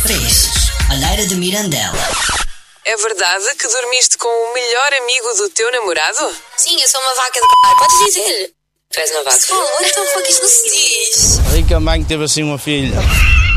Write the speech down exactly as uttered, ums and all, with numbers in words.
Preços. Alheira de Mirandela. É verdade que dormiste com o melhor amigo do teu namorado? Sim, eu sou uma vaca de c... Podes dizer? Tu és uma vaca. Fala, então foi que isto não se diz. Rica mãe que teve assim uma filha.